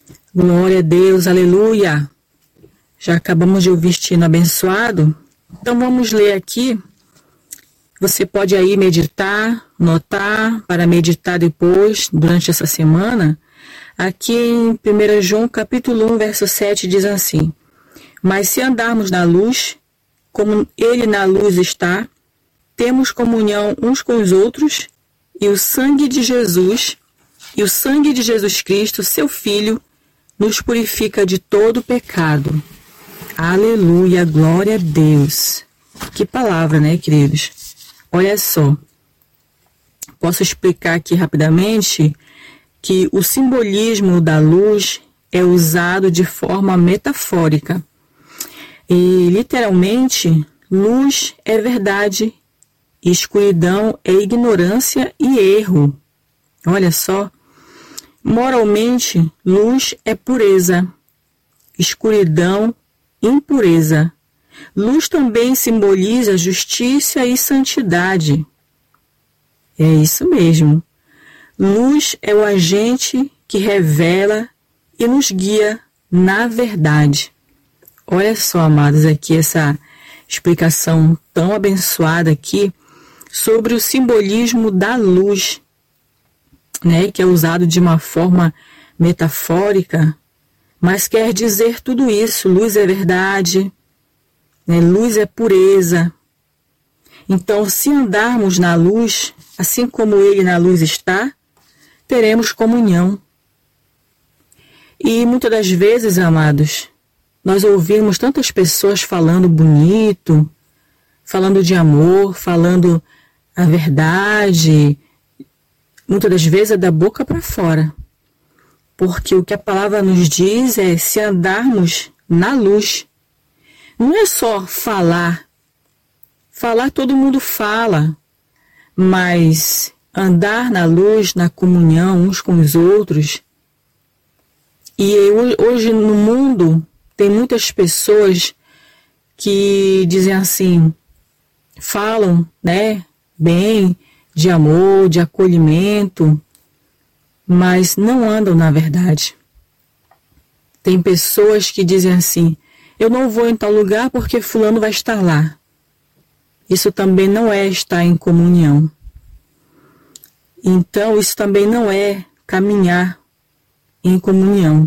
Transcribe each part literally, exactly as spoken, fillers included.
Glória a Deus, aleluia. Já acabamos de ouvir este hino abençoado. Então vamos ler aqui. Você pode aí meditar, notar, para meditar depois, durante essa semana. Aqui em primeiro João capítulo um, verso sete, diz assim: Mas se andarmos na luz, como ele na luz está, temos comunhão uns com os outros, e o sangue de Jesus, e o sangue de Jesus Cristo, seu Filho, nos purifica de todo pecado. Aleluia, glória a Deus. Que palavra, né, queridos? Olha só, posso explicar aqui rapidamente que o simbolismo da luz é usado de forma metafórica. E, literalmente, luz é verdade, escuridão é ignorância e erro. Olha só, moralmente, luz é pureza, escuridão, impureza. Luz também simboliza justiça e santidade. É isso mesmo. Luz é o agente que revela e nos guia na verdade. Olha só, amados, aqui essa explicação tão abençoada aqui sobre o simbolismo da luz, né, que é usado de uma forma metafórica, mas quer dizer tudo isso. Luz é verdade, né, luz é pureza. Então, se andarmos na luz, assim como ele na luz está, teremos comunhão. E muitas das vezes, amados, nós ouvimos tantas pessoas falando bonito, falando de amor, falando a verdade, muitas das vezes é da boca para fora. Porque o que a palavra nos diz é se andarmos na luz. Não é só falar. Falar todo mundo fala, mas andar na luz, na comunhão uns com os outros. E hoje no mundo tem muitas pessoas que dizem assim, falam, né, bem, de amor, de acolhimento, mas não andam na verdade. Tem pessoas que dizem assim, eu não vou em tal lugar porque fulano vai estar lá. Isso também não é estar em comunhão. Então, isso também não é caminhar em comunhão.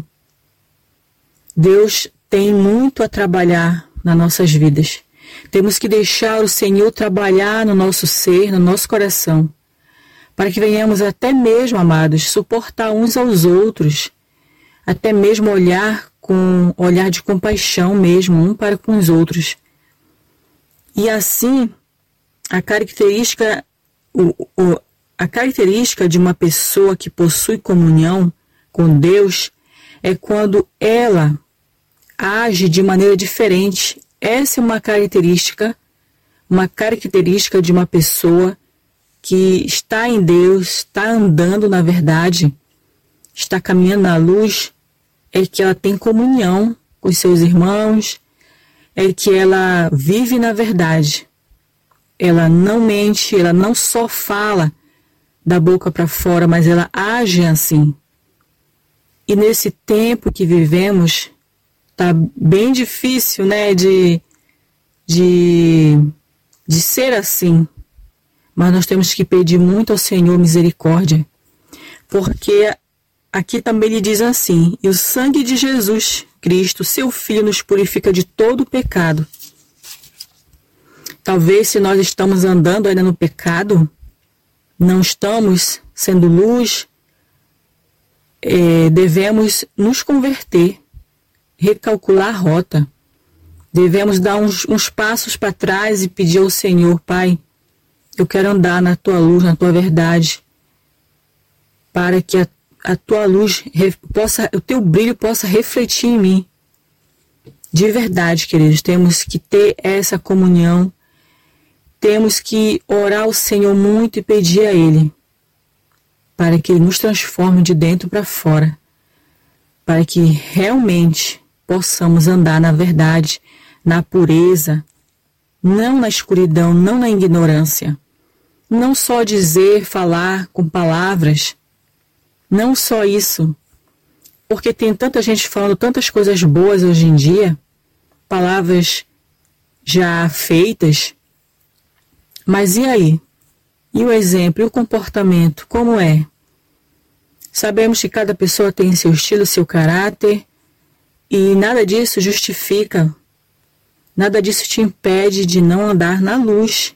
Deus tem muito a trabalhar nas nossas vidas. Temos que deixar o Senhor trabalhar no nosso ser, no nosso coração, para que venhamos até mesmo, amados, suportar uns aos outros, até mesmo olhar com olhar de compaixão mesmo, um para com os outros. E assim, a característica, o, o, a característica de uma pessoa que possui comunhão com Deus é quando ela age de maneira diferente. Essa é uma característica, uma característica de uma pessoa que está em Deus, está andando na verdade, está caminhando na luz, é que ela tem comunhão com seus irmãos, é que ela vive na verdade. Ela não mente, ela não só fala da boca para fora, mas ela age assim. E nesse tempo que vivemos, tá bem difícil, né, de, de, de ser assim. Mas nós temos que pedir muito ao Senhor misericórdia, porque aqui também ele diz assim, e o sangue de Jesus Cristo, seu Filho, nos purifica de todo o pecado. Talvez se nós estamos andando ainda no pecado, não estamos sendo luz, é, devemos nos converter, recalcular a rota. Devemos dar uns, uns passos para trás e pedir ao Senhor, Pai, eu quero andar na tua luz, na tua verdade, para que a, a tua luz, possa, o teu brilho possa refletir em mim. De verdade, queridos, temos que ter essa comunhão, temos que orar ao Senhor muito e pedir a Ele, para que Ele nos transforme de dentro para fora, para que realmente possamos andar na verdade, na pureza, não na escuridão, não na ignorância. Não só dizer, falar com palavras, não só isso, porque tem tanta gente falando tantas coisas boas hoje em dia, palavras já feitas, mas e aí? E o exemplo, e o comportamento, como é? Sabemos que cada pessoa tem seu estilo, seu caráter, e nada disso justifica, nada disso te impede de não andar na luz.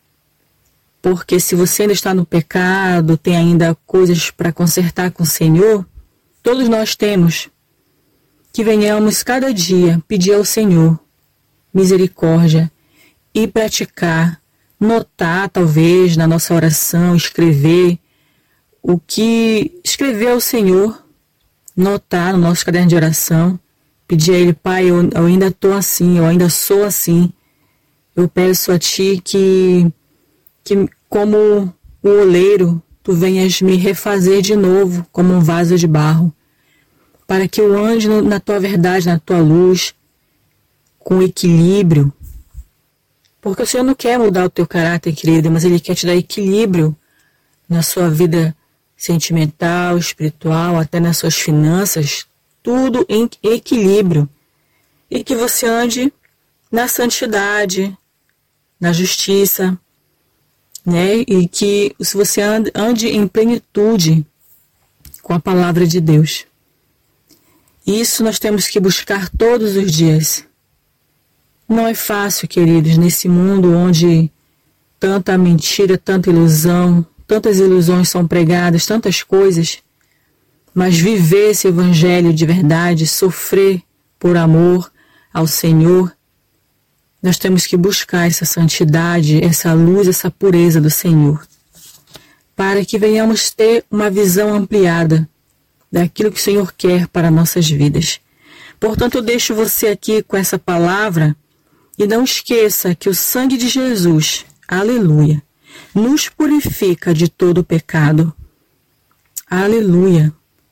Porque se você ainda está no pecado, tem ainda coisas para consertar com o Senhor, todos nós temos, que venhamos cada dia pedir ao Senhor misericórdia e praticar, notar talvez na nossa oração, escrever o que escrever ao Senhor, notar no nosso caderno de oração, pedir a Ele: Pai, eu, eu ainda estou assim, eu ainda sou assim, eu peço a Ti que, que como o oleiro, Tu venhas me refazer de novo como um vaso de barro, para que eu ande na Tua verdade, na Tua luz, com equilíbrio, porque o Senhor não quer mudar o teu caráter, querido, mas Ele quer te dar equilíbrio na sua vida sentimental, espiritual, até nas suas finanças, tudo em equilíbrio, e que você ande na santidade, na justiça, né? E que se você ande, ande em plenitude com a palavra de Deus. Isso nós temos que buscar todos os dias. Não é fácil, queridos, nesse mundo onde tanta mentira, tanta ilusão, tantas ilusões são pregadas, tantas coisas, mas viver esse evangelho de verdade, sofrer por amor ao Senhor, nós temos que buscar essa santidade, essa luz, essa pureza do Senhor, para que venhamos ter uma visão ampliada daquilo que o Senhor quer para nossas vidas. Portanto, eu deixo você aqui com essa palavra. E não esqueça que o sangue de Jesus, aleluia, nos purifica de todo o pecado. Aleluia.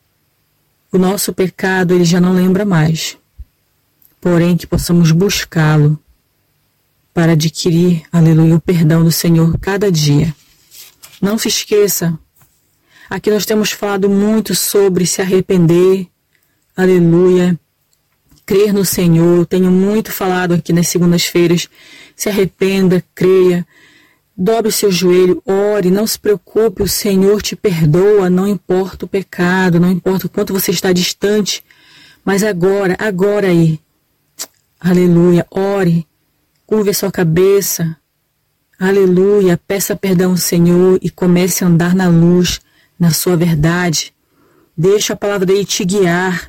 O nosso pecado ele já não lembra mais. Porém, que possamos buscá-lo para adquirir, aleluia, o perdão do Senhor cada dia. Não se esqueça, aqui nós temos falado muito sobre se arrepender, aleluia, crer no Senhor. Tenho muito falado aqui nas segundas-feiras. Se arrependa, creia, dobre o seu joelho, ore, não se preocupe, o Senhor te perdoa, não importa o pecado, não importa o quanto você está distante, mas agora, agora aí, aleluia, ore, curve a sua cabeça, aleluia, peça perdão ao Senhor e comece a andar na luz, na sua verdade. Deixa a palavra dele te guiar,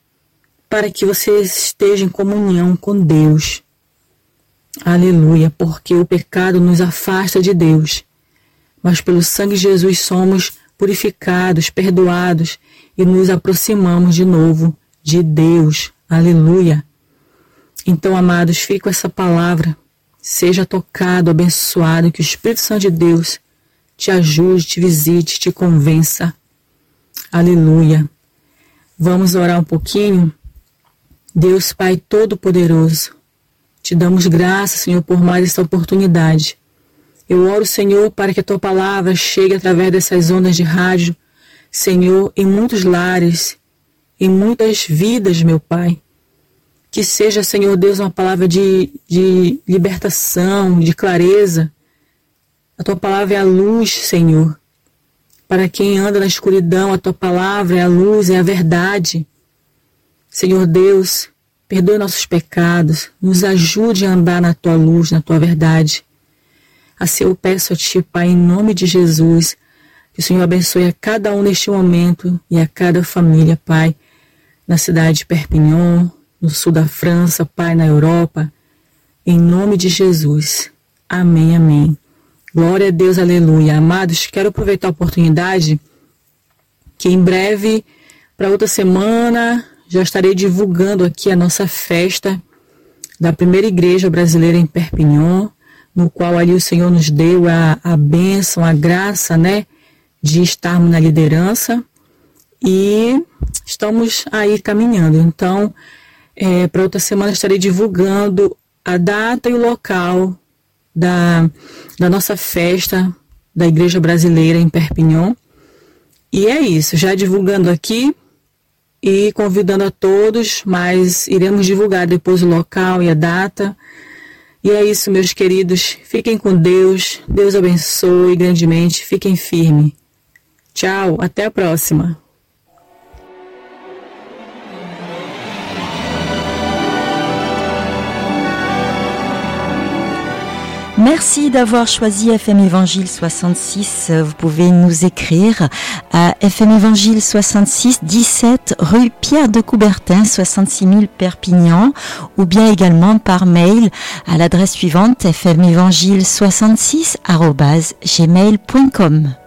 para que você esteja em comunhão com Deus. Aleluia, porque o pecado nos afasta de Deus, mas pelo sangue de Jesus somos purificados, perdoados e nos aproximamos de novo de Deus. Aleluia. Então, amados, fique com essa palavra. Seja tocado, abençoado, que o Espírito Santo de Deus te ajude, te visite, te convença. Aleluia. Vamos orar um pouquinho. Deus Pai Todo-Poderoso, te damos graças, Senhor, por mais essa oportunidade. Eu oro, Senhor, para que a Tua palavra chegue através dessas ondas de rádio, Senhor, em muitos lares, em muitas vidas, meu Pai. Que seja, Senhor Deus, uma palavra de, de libertação, de clareza. A Tua palavra é a luz, Senhor. Para quem anda na escuridão, a Tua palavra é a luz, é a verdade. Senhor Deus, perdoe nossos pecados, nos ajude a andar na Tua luz, na Tua verdade. Assim eu peço a Ti, Pai, em nome de Jesus, que o Senhor abençoe a cada um neste momento e a cada família, Pai, na cidade de Perpignan, no sul da França, Pai, na Europa, em nome de Jesus. Amém, amém. Glória a Deus, aleluia. Amados, quero aproveitar a oportunidade que em breve, para outra semana, já estarei divulgando aqui a nossa festa da primeira igreja brasileira em Perpignan, no qual ali o Senhor nos deu a, a bênção, a graça, né, de estarmos na liderança e estamos aí caminhando. Então, é, para outra semana estarei divulgando a data e o local da, da nossa festa da igreja brasileira em Perpignan. E é isso, já divulgando aqui, e convidando a todos, mas iremos divulgar depois o local e a data. E é isso, meus queridos. Fiquem com Deus. Deus abençoe grandemente. Fiquem firmes. Tchau. Até a próxima. Merci d'avoir choisi F M Évangile soixante-six. Vous pouvez nous écrire à F M Évangile soixante-six, dix-sept rue Pierre de Coubertin, soixante-six mille Perpignan, ou bien également par mail à l'adresse suivante f m évangile soixante-six arobase gmail point com.